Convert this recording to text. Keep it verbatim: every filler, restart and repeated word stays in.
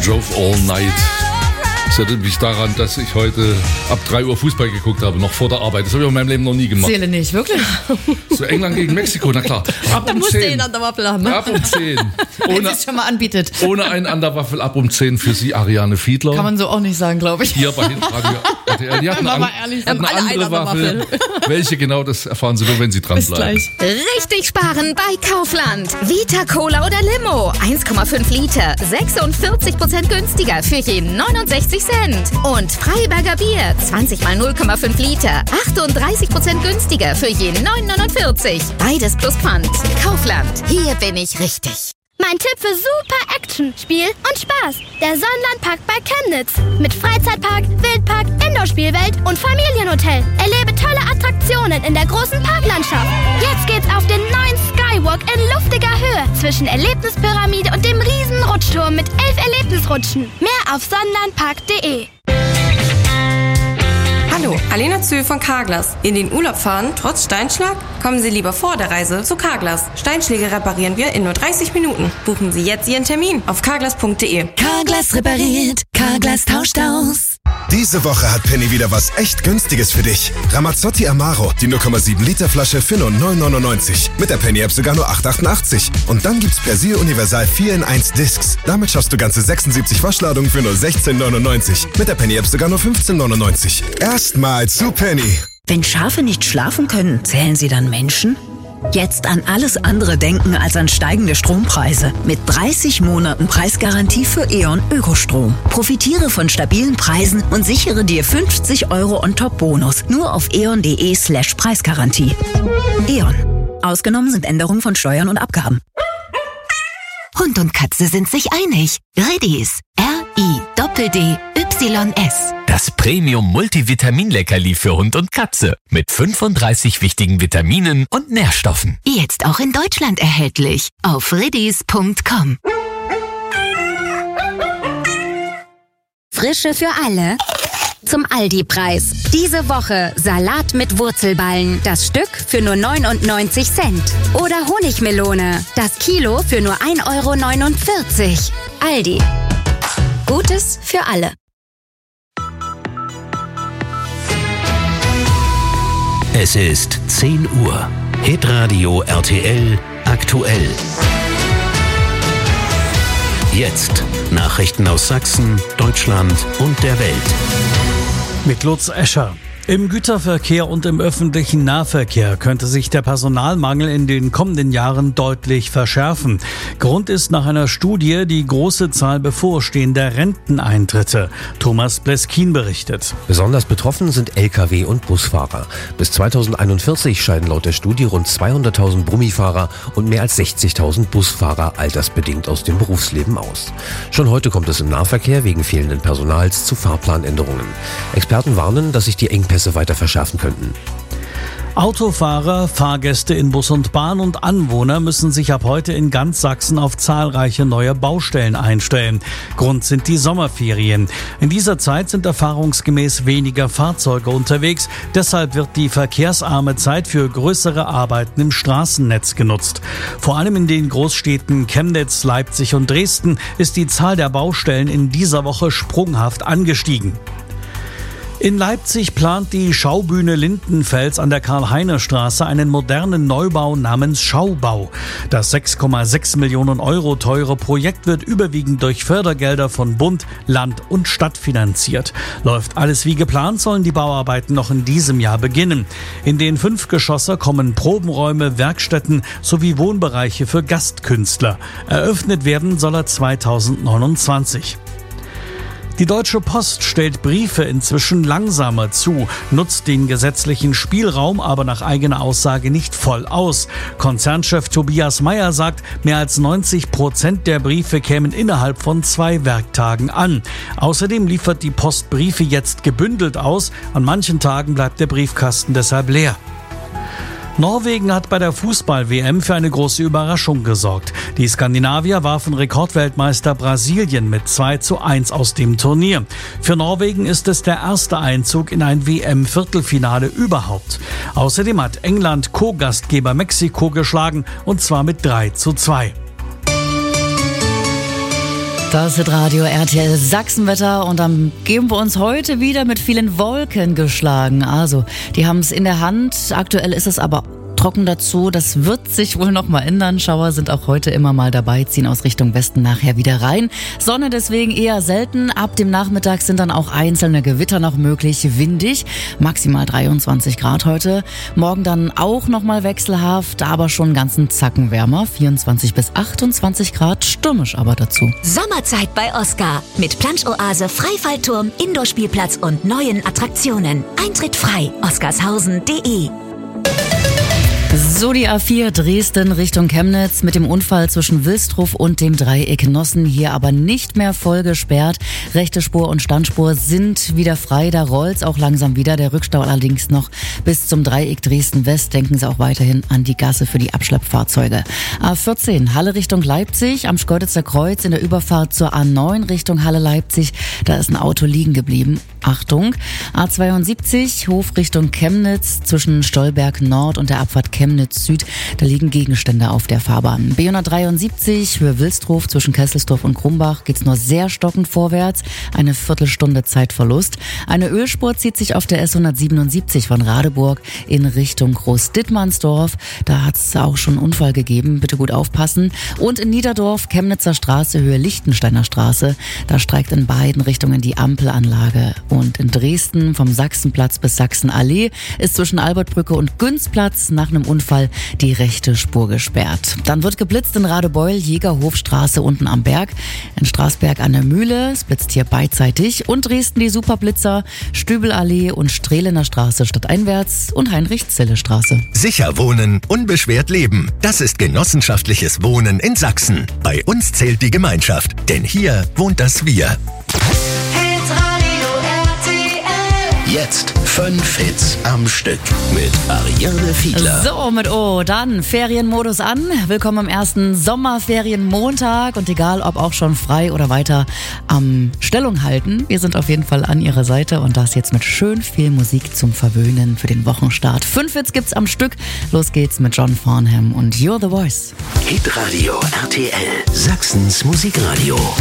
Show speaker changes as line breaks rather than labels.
Drove All Night. Das erinnert mich daran, dass ich heute ab drei Uhr Fußball geguckt habe, noch vor der Arbeit. Das habe ich in meinem Leben noch nie gemacht.
Seele nicht, wirklich?
So England gegen Mexiko, na klar. Ab
da
um
musst
zehn.
du ihn an der Waffel haben. Ne?
Ab um zehn.
Wenn sie es schon mal anbietet.
Ohne einen an der Waffel, ab um zehn für Sie, Ariane Fiedler.
Kann man so auch nicht sagen, glaube ich.
Hier bei Hintradio R T L. Die hat eine, an,
ehrlich,
hat eine andere Waffel. Waffel. Welche genau, das erfahren Sie nur, wenn Sie dranbleiben.
Richtig sparen bei Kaufland. Vita Cola oder Limo. eins Komma fünf Liter. sechsundvierzig Prozent günstiger für jeden neunundsechzig Cent. Und Freiberger Bier. zwanzig mal null Komma fünf Liter. achtunddreißig Prozent günstiger für jeden neun neunundvierzig. Beides plus Pfand. Kaufland. Hier bin ich richtig.
Mein Tipp für super Action, Spiel und Spaß. Der Sonnenlandpark bei Chemnitz. Mit Freizeitpark, Wildpark, Indoor-Spielwelt und Familienhotel. Erlebe tolle Attraktionen in der großen Parklandschaft. Jetzt geht's auf den neuen Skywalk in luftiger Höhe zwischen Erlebnispyramide und dem riesen Rutschturm mit elf Erlebnisrutschen. Mehr auf sonnenlandpark punkt de.
Hallo, Alena Zühl von Carglass. In den Urlaub fahren, trotz Steinschlag? Kommen Sie lieber vor der Reise zu Carglass. Steinschläge reparieren wir in nur dreißig Minuten. Buchen Sie jetzt Ihren Termin auf carglass punkt de.
Carglass repariert, Carglass tauscht aus.
Diese Woche hat Penny wieder was echt Günstiges für dich. Ramazzotti Amaro, die null Komma sieben Liter Flasche für nur neun neunundneunzig. Mit der Penny-App sogar nur acht achtundachtzig. Und dann gibt's Persil Universal vier in eins Discs. Damit schaffst du ganze sechsundsiebzig Waschladungen für nur sechzehn neunundneunzig. Mit der Penny-App sogar nur fünfzehn neunundneunzig. Erstmal zu Penny.
Wenn Schafe nicht schlafen können, zählen sie dann Menschen? Jetzt an alles andere denken als an steigende Strompreise. Mit dreißig Monaten Preisgarantie für E.ON Ökostrom. Profitiere von stabilen Preisen und sichere dir fünfzig Euro On-Top-Bonus. Nur auf eon.de slash Preisgarantie. E.ON. Ausgenommen sind Änderungen von Steuern und Abgaben. Hund und Katze sind sich einig. Redis. R I D D Y S.
Das Premium-Multivitamin-Leckerli für Hund und Katze. Mit fünfunddreißig wichtigen Vitaminen und Nährstoffen.
Jetzt auch in Deutschland erhältlich. Auf redis punkt com.
Frische für alle. Zum Aldi-Preis. Diese Woche Salat mit Wurzelballen. Das Stück für nur neunundneunzig Cent. Oder Honigmelone. Das Kilo für nur ein Euro neunundvierzig. Aldi. Gutes für alle.
Es ist zehn Uhr. Hitradio R T L aktuell. Jetzt Nachrichten aus Sachsen, Deutschland und der Welt.
Mit Lutz Escher. Im Güterverkehr und im öffentlichen Nahverkehr könnte sich der Personalmangel in den kommenden Jahren deutlich verschärfen. Grund ist nach einer Studie die große Zahl bevorstehender Renteneintritte. Thomas Bleskin berichtet.
Besonders betroffen sind L K W- und Busfahrer. Bis zweitausendeinundvierzig scheiden laut der Studie rund zweihunderttausend Brummifahrer und mehr als sechzigtausend Busfahrer altersbedingt aus dem Berufsleben aus. Schon heute kommt es im Nahverkehr wegen fehlenden Personals zu Fahrplanänderungen. Experten warnen, dass sich die Engpässe weiter verschärfen könnten.
Autofahrer, Fahrgäste in Bus und Bahn und Anwohner müssen sich ab heute in ganz Sachsen auf zahlreiche neue Baustellen einstellen. Grund sind die Sommerferien. In dieser Zeit sind erfahrungsgemäß weniger Fahrzeuge unterwegs. Deshalb wird die verkehrsarme Zeit für größere Arbeiten im Straßennetz genutzt. Vor allem in den Großstädten Chemnitz, Leipzig und Dresden ist die Zahl der Baustellen in dieser Woche sprunghaft angestiegen. In Leipzig plant die Schaubühne Lindenfels an der Karl-Heine-Straße einen modernen Neubau namens Schaubau. Das sechs Komma sechs Millionen Euro teure Projekt wird überwiegend durch Fördergelder von Bund, Land und Stadt finanziert. Läuft alles wie geplant, sollen die Bauarbeiten noch in diesem Jahr beginnen. In den fünf Geschosse kommen Probenräume, Werkstätten sowie Wohnbereiche für Gastkünstler. Eröffnet werden soll er zweitausendneunundzwanzig. Die Deutsche Post stellt Briefe inzwischen langsamer zu, nutzt den gesetzlichen Spielraum aber nach eigener Aussage nicht voll aus. Konzernchef Tobias Meyer sagt, mehr als neunzig Prozent der Briefe kämen innerhalb von zwei Werktagen an. Außerdem liefert die Post Briefe jetzt gebündelt aus. An manchen Tagen bleibt der Briefkasten deshalb leer. Norwegen hat bei der Fußball-W M für eine große Überraschung gesorgt. Die Skandinavier warfen Rekordweltmeister Brasilien mit zwei zu eins aus dem Turnier. Für Norwegen ist es der erste Einzug in ein W M-Viertelfinale überhaupt. Außerdem hat England Co-Gastgeber Mexiko geschlagen, und zwar mit drei zu zwei.
Das ist Radio R T L Sachsenwetter und dann geben wir uns heute wieder mit vielen Wolken geschlagen. Also, die haben es in der Hand. Aktuell ist es aber trocken dazu. Das wird sich wohl noch mal ändern. Schauer sind auch heute immer mal dabei, ziehen aus Richtung Westen nachher wieder rein. Sonne deswegen eher selten. Ab dem Nachmittag sind dann auch einzelne Gewitter noch möglich. Windig, maximal dreiundzwanzig Grad heute. Morgen dann auch noch mal wechselhaft, aber schon einen ganzen Zacken wärmer. vierundzwanzig bis achtundzwanzig Grad, stürmisch aber dazu.
Sommerzeit bei Oscar. Mit Plansch-Oase, Freifallturm, Indoor-Spielplatz und neuen Attraktionen. Eintritt frei. oscarshausen punkt de.
So, die A vier Dresden Richtung Chemnitz mit dem Unfall zwischen Wilsdruff und dem Dreieck Nossen hier aber nicht mehr voll gesperrt. Rechte Spur und Standspur sind wieder frei, da rollt's auch langsam wieder. Der Rückstau allerdings noch bis zum Dreieck Dresden West. Denken Sie auch weiterhin an die Gasse für die Abschleppfahrzeuge. A vierzehn Halle Richtung Leipzig am Schkeuditzer Kreuz in der Überfahrt zur A neun Richtung Halle Leipzig. Da ist ein Auto liegen geblieben. Achtung. A zweiundsiebzig Hof Richtung Chemnitz zwischen Stolberg Nord und der Abfahrt Chemnitz Süd. Da liegen Gegenstände auf der Fahrbahn. B hundertdreiundsiebzig Höhe Wilsdruff zwischen Kesselsdorf und Krumbach geht's nur sehr stockend vorwärts. Eine Viertelstunde Zeitverlust. Eine Ölspur zieht sich auf der S hundertsiebenundsiebzig von Radeburg in Richtung Groß-Dittmannsdorf. Da hat's auch schon einen Unfall gegeben. Bitte gut aufpassen. Und in Niederdorf, Chemnitzer Straße, Höhe Lichtensteiner Straße. Da streikt in beiden Richtungen die Ampelanlage. Und in Dresden vom Sachsenplatz bis Sachsenallee ist zwischen Albertbrücke und Günzplatz nach einem Unfall die rechte Spur gesperrt. Dann wird geblitzt in Radebeul, Jägerhofstraße unten am Berg, in Straßberg an der Mühle, es blitzt hier beidseitig, und Dresden die Superblitzer, Stübelallee und Strehlener Straße stadteinwärts und Heinrich-Zille-Straße.
Sicher wohnen, unbeschwert leben. Das ist genossenschaftliches Wohnen in Sachsen. Bei uns zählt die Gemeinschaft, denn hier wohnt das Wir.
Jetzt fünf Hits am Stück mit Ariane Fiedler.
So, mit O, dann Ferienmodus an. Willkommen am ersten Sommerferienmontag und egal, ob auch schon frei oder weiter am Stellung halten. Wir sind auf jeden Fall an Ihrer Seite und das jetzt mit schön viel Musik zum Verwöhnen für den Wochenstart. Fünf Hits gibt's am Stück. Los geht's mit John Farnham und You're the Voice.
Hitradio R T L, Sachsens Musikradio.